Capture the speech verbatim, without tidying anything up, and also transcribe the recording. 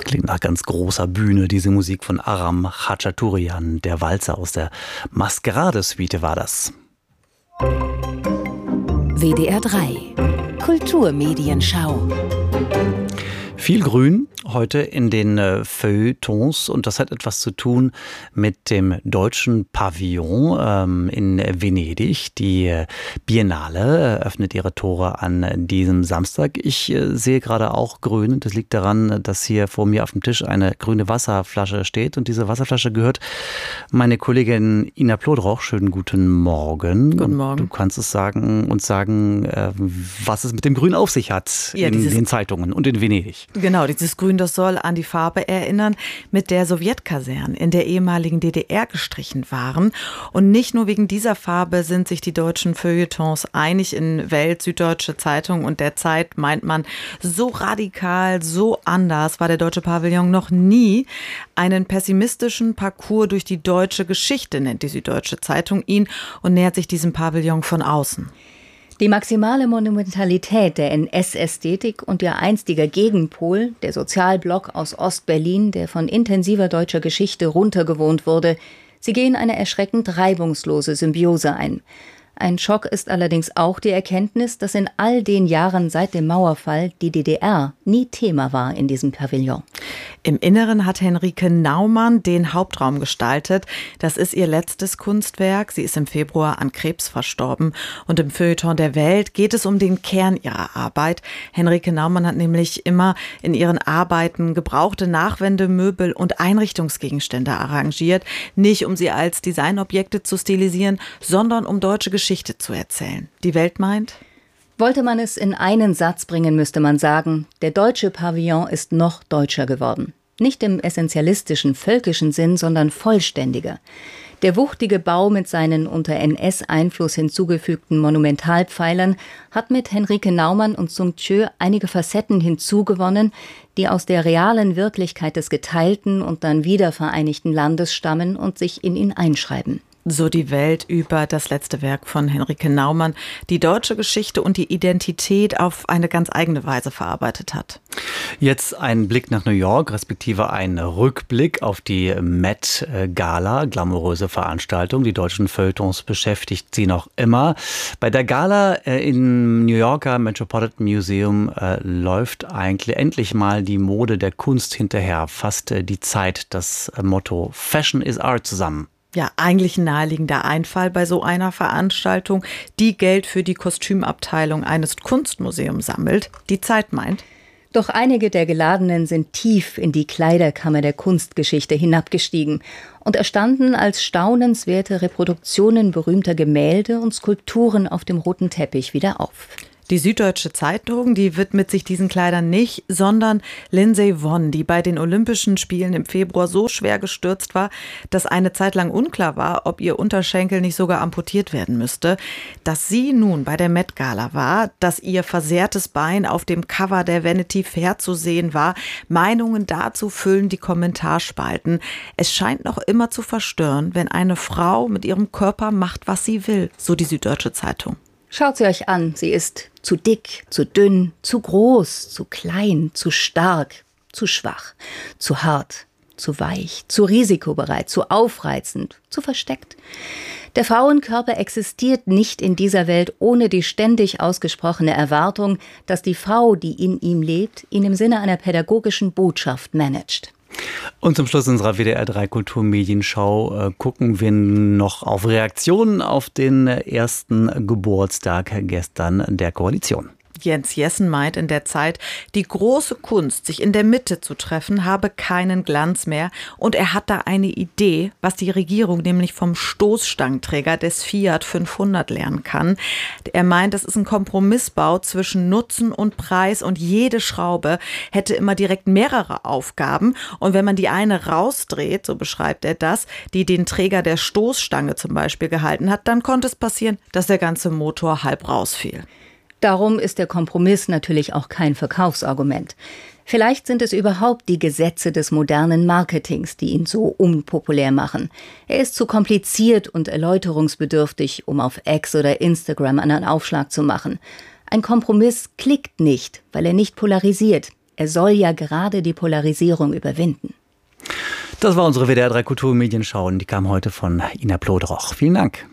Klingt nach ganz großer Bühne, diese Musik von Aram Khachaturian, der Walzer aus der Maskerade-Suite war das. W D R drei Kulturmedienschau. Viel Grün heute in den äh, Feuilletons, und das hat etwas zu tun mit dem deutschen Pavillon ähm, in Venedig. Die äh, Biennale öffnet ihre Tore an diesem Samstag. Ich äh, sehe gerade auch Grün. Das liegt daran, dass hier vor mir auf dem Tisch eine grüne Wasserflasche steht, und diese Wasserflasche gehört meine Kollegin Ina Plodroch. Schönen guten Morgen. Guten Morgen. Und du kannst es sagen und sagen, äh, was es mit dem Grün auf sich hat, ja, in den Zeitungen und in Venedig. Genau, dieses Grün, das soll an die Farbe erinnern, mit der Sowjetkasernen in der ehemaligen D D R gestrichen waren. Und nicht nur wegen dieser Farbe sind sich die deutschen Feuilletons einig. In Welt, Süddeutsche Zeitung und der Zeit meint man, so radikal, so anders war der deutsche Pavillon noch nie. Einen pessimistischen Parcours durch die deutsche Geschichte nennt die Süddeutsche Zeitung ihn und nähert sich diesem Pavillon von außen. Die maximale Monumentalität der N S-Ästhetik und ihr einstiger Gegenpol, der Sozialblock aus Ostberlin, der von intensiver deutscher Geschichte runtergewohnt wurde, sie gehen eine erschreckend reibungslose Symbiose ein. Ein Schock ist allerdings auch die Erkenntnis, dass in all den Jahren seit dem Mauerfall die D D R nie Thema war in diesem Pavillon. Im Inneren hat Henrike Naumann den Hauptraum gestaltet. Das ist ihr letztes Kunstwerk. Sie ist im Februar an Krebs verstorben. Und im Feuilleton der Welt geht es um den Kern ihrer Arbeit. Henrike Naumann hat nämlich immer in ihren Arbeiten gebrauchte Nachwendemöbel und Einrichtungsgegenstände arrangiert. Nicht um sie als Designobjekte zu stilisieren, sondern um deutsche Geschichte zu erzählen. Die Welt meint: Wollte man es in einen Satz bringen, müsste man sagen, der deutsche Pavillon ist noch deutscher geworden. Nicht im essentialistischen, völkischen Sinn, sondern vollständiger. Der wuchtige Bau mit seinen unter N S-Einfluss hinzugefügten Monumentalpfeilern hat mit Henrike Naumann und Sung Tjö einige Facetten hinzugewonnen, die aus der realen Wirklichkeit des geteilten und dann wiedervereinigten Landes stammen und sich in ihn einschreiben. So die Welt über das letzte Werk von Henrike Naumann, die deutsche Geschichte und die Identität auf eine ganz eigene Weise verarbeitet hat. Jetzt ein Blick nach New York, respektive ein Rückblick auf die Met Gala, glamouröse Veranstaltung. Die deutschen Feuilletons beschäftigt sie noch immer. Bei der Gala im New Yorker Metropolitan Museum äh, läuft eigentlich endlich mal die Mode der Kunst hinterher. Fast äh, die Zeit, das Motto Fashion is Art zusammen. Ja, eigentlich ein naheliegender Einfall bei so einer Veranstaltung, die Geld für die Kostümabteilung eines Kunstmuseums sammelt. Die Zeit meint: Doch einige der Geladenen sind tief in die Kleiderkammer der Kunstgeschichte hinabgestiegen und erstanden als staunenswerte Reproduktionen berühmter Gemälde und Skulpturen auf dem roten Teppich wieder auf. Die Süddeutsche Zeitung, die widmet sich diesen Kleidern nicht, sondern Lindsay Vonn, die bei den Olympischen Spielen im Februar so schwer gestürzt war, dass eine Zeit lang unklar war, ob ihr Unterschenkel nicht sogar amputiert werden müsste. Dass sie nun bei der Met Gala war, dass ihr versehrtes Bein auf dem Cover der Vanity Fair zu sehen war, Meinungen dazu füllen die Kommentarspalten. Es scheint noch immer zu verstören, wenn eine Frau mit ihrem Körper macht, was sie will, so die Süddeutsche Zeitung. Schaut sie euch an, sie ist zu dick, zu dünn, zu groß, zu klein, zu stark, zu schwach, zu hart, zu weich, zu risikobereit, zu aufreizend, zu versteckt. Der Frauenkörper existiert nicht in dieser Welt ohne die ständig ausgesprochene Erwartung, dass die Frau, die in ihm lebt, ihn im Sinne einer pädagogischen Botschaft managt. Und zum Schluss unserer W D R drei Kulturmedienschau äh, gucken wir noch auf Reaktionen auf den ersten Geburtstag gestern der Koalition. Jens Jessen meint in der Zeit, die große Kunst, sich in der Mitte zu treffen, habe keinen Glanz mehr. Und er hat da eine Idee, was die Regierung nämlich vom Stoßstangenträger des Fiat fünfhundert lernen kann. Er meint, das ist ein Kompromissbau zwischen Nutzen und Preis und jede Schraube hätte immer direkt mehrere Aufgaben. Und wenn man die eine rausdreht, so beschreibt er das, die den Träger der Stoßstange zum Beispiel gehalten hat, dann konnte es passieren, dass der ganze Motor halb rausfiel. Darum ist der Kompromiss natürlich auch kein Verkaufsargument. Vielleicht sind es überhaupt die Gesetze des modernen Marketings, die ihn so unpopulär machen. Er ist zu kompliziert und erläuterungsbedürftig, um auf X oder Instagram einen Aufschlag zu machen. Ein Kompromiss klickt nicht, weil er nicht polarisiert. Er soll ja gerade die Polarisierung überwinden. Das war unsere W D R drei Kultur- und Medienschau und die kam heute von Ina Plodroch. Vielen Dank.